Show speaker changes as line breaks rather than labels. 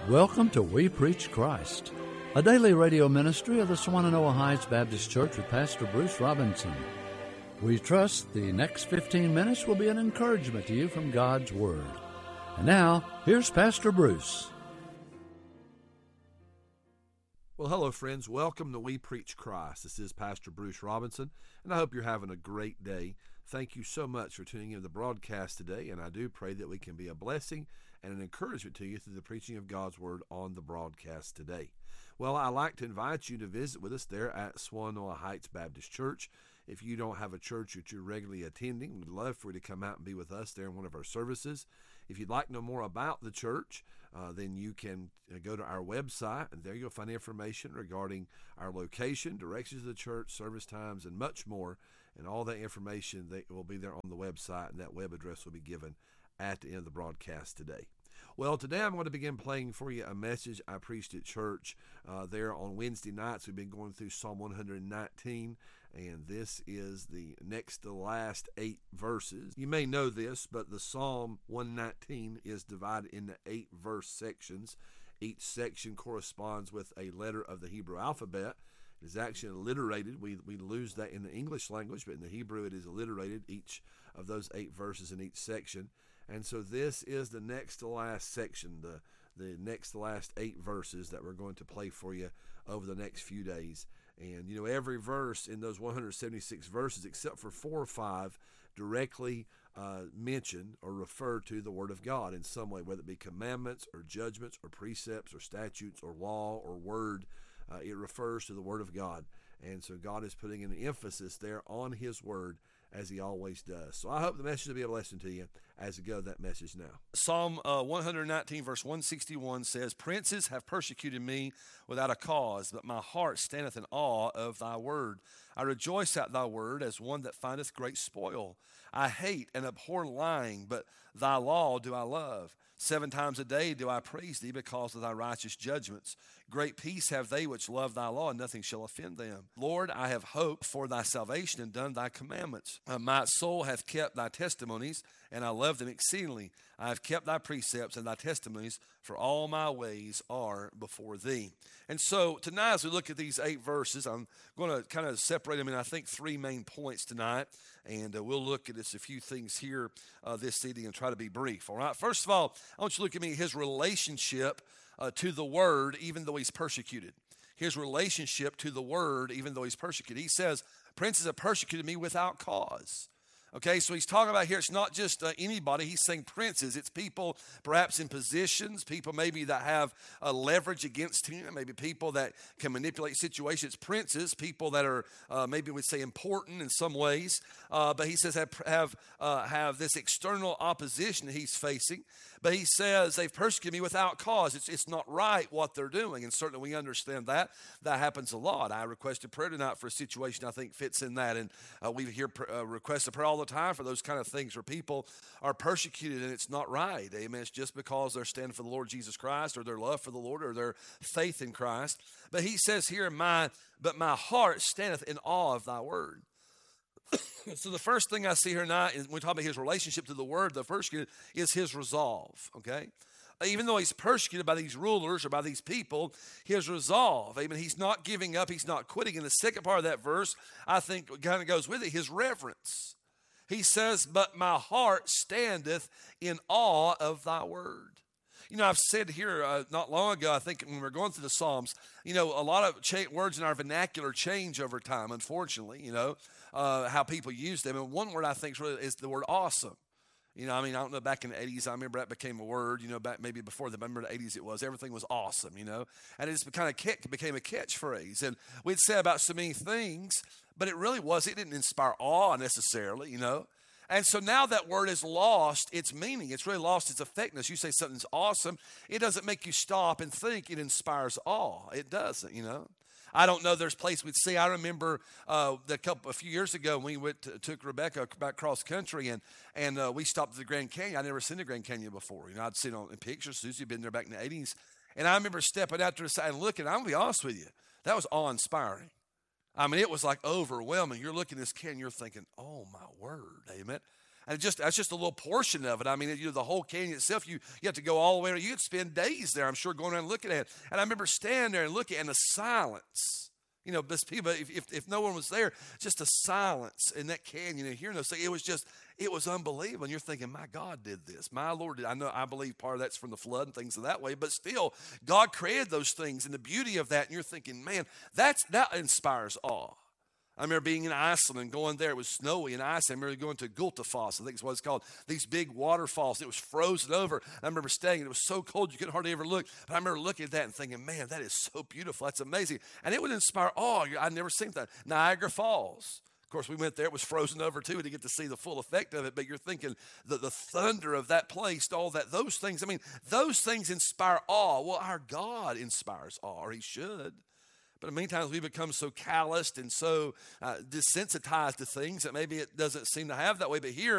Welcome to We Preach Christ, a daily radio ministry of the Swannanoa Heights Baptist Church with Pastor Bruce Robinson. We trust the next 15 minutes will be an encouragement to you from God's Word. And now, here's Pastor Bruce.
Well, hello, friends. Welcome to We Preach Christ. This is Pastor Bruce Robinson, and I hope you're having a great day. Thank you so much for tuning in to the broadcast today, and I do pray that we can be a blessing and an encouragement to you through the preaching of God's Word on the broadcast today. Well, I'd like to invite you to visit with us there at Swannanoa Heights Baptist Church. If you don't have a church that you're regularly attending, we'd love for you to come out and be with us there in one of our services. If you'd like to know more about the church, then you can go to our website, and there you'll find information regarding our location, directions of the church, service times, and much more. And all that information that will be there on the website, and that web address will be given at the end of the broadcast today. Well, today I'm going to begin playing for you a message I preached at church there on Wednesday nights. We've been going through Psalm 119, and this is the next to last 8 verses. You may know this, but the Psalm 119 is divided into 8 verse sections. Each section corresponds with a letter of the Hebrew alphabet. It is actually alliterated. We lose that in the English language, but in the Hebrew it is alliterated, each of those 8 verses in each section. And so this is the next to last section, the next to last 8 verses that we're going to play for you over the next few days. And, you know, every verse in those 176 verses, except for 4 or 5, directly mention or refer to the Word of God in some way, whether it be commandments or judgments or precepts or statutes or law or word. It refers to the Word of God. And so God is putting an emphasis there on His Word, as He always does. So I hope the message will be a blessing to you as we go to that message now. Psalm 119 verse 161 says, "Princes have persecuted me without a cause, but my heart standeth in awe of thy word. I rejoice at thy word as one that findeth great spoil. I hate and abhor lying, but thy law do I love. 7 times a day do I praise thee because of thy righteous judgments. Great peace have they which love thy law, and nothing shall offend them. Lord, I have hoped for thy salvation and done thy commandments. My soul hath kept thy testimonies, and I love them exceedingly. I have kept thy precepts and thy testimonies, for all my ways are before thee." And so tonight, as we look at these 8 verses, I'm going to kind of separate them in, I think, 3 main points tonight. And we'll look at just a few things here this evening and try to be brief. All right. First of all, I want you to look at me, his relationship to the word, even though he's persecuted. His relationship to the word, even though he's persecuted. He says, "Princes have persecuted me without cause." Okay, so he's talking about here, it's not just anybody. He's saying princes. It's people perhaps in positions, people maybe that have leverage against him, maybe people that can manipulate situations. It's princes, people that are maybe we'd say important in some ways. But he says have this external opposition that he's facing. But he says they've persecuted me without cause. It's not right what they're doing, and certainly we understand that. That happens a lot. I requested prayer tonight for a situation I think fits in that, and we hear requests of prayer all the time for those kind of things where people are persecuted and it's not right. Amen. It's just because they're standing for the Lord Jesus Christ or their love for the Lord or their faith in Christ. But he says here, but my heart standeth in awe of thy word. So the first thing I see here tonight, when we talk about his relationship to the word, the first is his resolve, okay? Even though he's persecuted by these rulers or by these people, his resolve, amen, he's not giving up, he's not quitting. In the second part of that verse, I think kind of goes with it, his reverence. He says, "But my heart standeth in awe of thy word." You know, I've said here not long ago, I think when we were going through the Psalms, you know, a lot of words in our vernacular change over time, unfortunately, you know, how people use them. And one word I think is the word awesome. You know, I mean, I don't know, back in the 80s, I remember that became a word, you know, back maybe before the 80s it was, everything was awesome, you know, and it just became a catchphrase. And we'd say about so many things, but it didn't inspire awe necessarily, you know. And so now that word has lost its meaning. It's really lost its effectiveness. You say something's awesome, it doesn't make you stop and think. It inspires awe. It doesn't, you know. I don't know, there's a place we'd see. I remember a few years ago when we took Rebecca back cross country and we stopped at the Grand Canyon. I'd never seen the Grand Canyon before. You know, I'd seen it in pictures. Susie had been there back in the 80s. And I remember stepping out to the side and looking. I'm going to be honest with you. That was awe-inspiring. I mean, it was like overwhelming. You're looking at this canyon, you're thinking, oh, my word, amen. And that's just a little portion of it. I mean, the whole canyon itself, you have to go all the way around. You could spend days there, I'm sure, going around looking at it. And I remember standing there and looking, and the silence. This people, if no one was there, just a silence in that canyon and hearing those things. It was unbelievable. And you're thinking, my God did this. My Lord did. I believe part of that's from the flood and things of that way. But still, God created those things and the beauty of that. And you're thinking, man, that inspires awe. I remember being in Iceland and going there. It was snowy in Iceland. I remember going to Gullfoss, I think is what it's called, these big waterfalls. It was frozen over. I remember staying, and it was so cold you couldn't hardly ever look. But I remember looking at that and thinking, man, that is so beautiful. That's amazing. And it would inspire awe. I'd never seen that. Niagara Falls. Of course, we went there. It was frozen over, too, to get to see the full effect of it. But you're thinking the thunder of that place, all that, those things. I mean, those things inspire awe. Well, our God inspires awe, or he should. But many times we become so calloused and so desensitized to things that maybe it doesn't seem to have that way. But here,